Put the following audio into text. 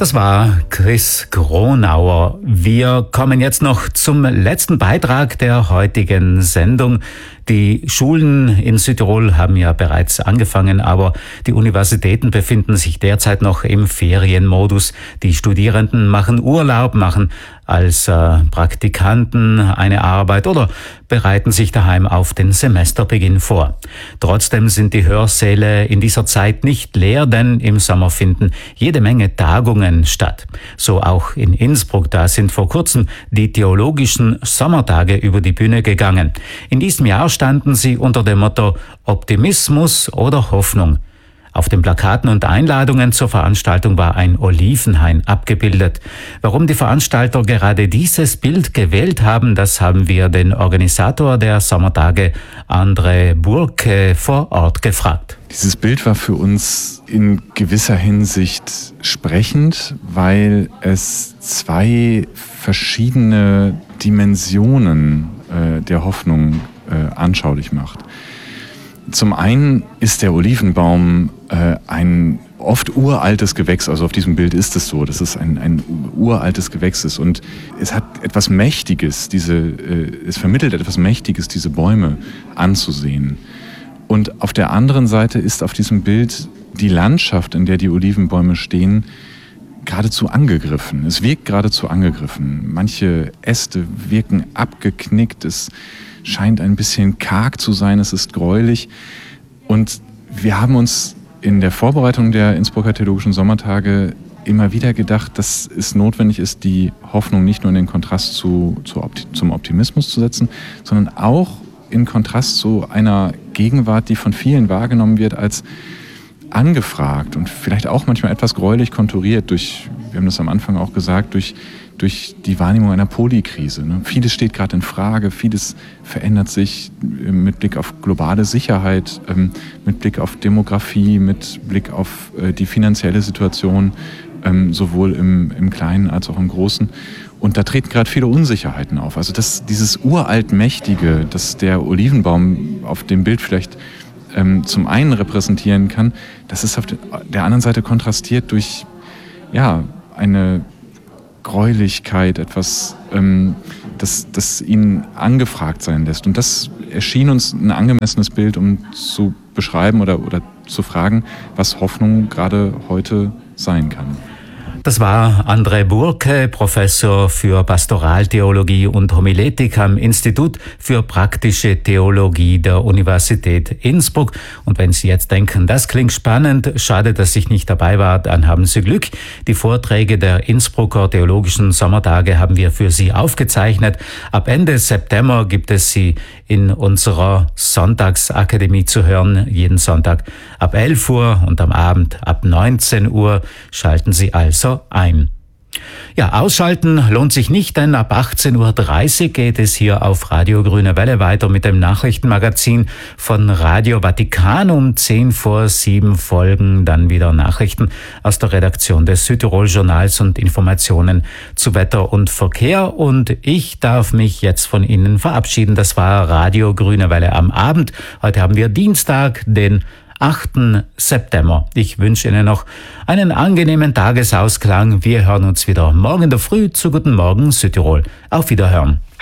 Das war Chris Gronauer. Wir kommen jetzt noch zum letzten Beitrag der heutigen Sendung. Die Schulen in Südtirol haben ja bereits angefangen, aber die Universitäten befinden sich derzeit noch im Ferienmodus. Die Studierenden machen Urlaub, machen als Praktikanten eine Arbeit oder bereiten sich daheim auf den Semesterbeginn vor. Trotzdem sind die Hörsäle in dieser Zeit nicht leer, denn im Sommer finden jede Menge Tagungen statt. So auch in Innsbruck, da sind vor kurzem die theologischen Sommertage über die Bühne gegangen. In diesem Jahr standen sie unter dem Motto Optimismus oder Hoffnung. Auf den Plakaten und Einladungen zur Veranstaltung war ein Olivenhain abgebildet. Warum die Veranstalter gerade dieses Bild gewählt haben, das haben wir den Organisator der Sommertage, André Burke, vor Ort gefragt. Dieses Bild war für uns in gewisser Hinsicht sprechend, weil es zwei verschiedene Dimensionen der Hoffnung anschaulich macht. Zum einen ist der Olivenbaum ein oft uraltes Gewächs, also auf diesem Bild ist es so, dass es ein uraltes Gewächs ist und es hat etwas Mächtiges, es vermittelt etwas Mächtiges, diese Bäume anzusehen. Und auf der anderen Seite ist auf diesem Bild die Landschaft, in der die Olivenbäume stehen, geradezu angegriffen. Es wirkt geradezu angegriffen. Manche Äste wirken abgeknickt, es scheint ein bisschen karg zu sein, es ist gräulich. Und wir haben uns in der Vorbereitung der Innsbrucker Theologischen Sommertage immer wieder gedacht, dass es notwendig ist, die Hoffnung nicht nur in den Kontrast zum Optimismus zu setzen, sondern auch in Kontrast zu einer Gegenwart, die von vielen wahrgenommen wird als angefragt und vielleicht auch manchmal etwas gräulich konturiert durch, wir haben das am Anfang auch gesagt, durch die Wahrnehmung einer Polykrise. Vieles steht gerade in Frage, vieles verändert sich mit Blick auf globale Sicherheit, mit Blick auf Demografie, mit Blick auf die finanzielle Situation, sowohl im Kleinen als auch im Großen. Und da treten gerade viele Unsicherheiten auf. Also dieses uralt Mächtige, das der Olivenbaum auf dem Bild vielleicht zum einen repräsentieren kann, das ist auf der anderen Seite kontrastiert durch eine Gräulichkeit, etwas, das ihn angefragt sein lässt. Und das erschien uns ein angemessenes Bild, um zu beschreiben oder zu fragen, was Hoffnung gerade heute sein kann. Das war André Burke, Professor für Pastoraltheologie und Homiletik am Institut für praktische Theologie der Universität Innsbruck. Und wenn Sie jetzt denken, das klingt spannend, schade, dass ich nicht dabei war, dann haben Sie Glück. Die Vorträge der Innsbrucker Theologischen Sommertage haben wir für Sie aufgezeichnet. Ab Ende September gibt es sie in unserer Sonntagsakademie zu hören, jeden Sonntag ab 11 Uhr und am Abend ab 19 Uhr. Schalten Sie also ein. Ja, ausschalten lohnt sich nicht, denn ab 18.30 Uhr geht es hier auf Radio Grüne Welle weiter mit dem Nachrichtenmagazin von Radio Vatikan. Um 6:50 folgen dann wieder Nachrichten aus der Redaktion des Südtirol Journals und Informationen zu Wetter und Verkehr. Und ich darf mich jetzt von Ihnen verabschieden. Das war Radio Grüne Welle am Abend. Heute haben wir Dienstag, den 8. September. Ich wünsche Ihnen noch einen angenehmen Tagesausklang. Wir hören uns wieder morgen in der Früh zu Guten Morgen Südtirol. Auf Wiederhören.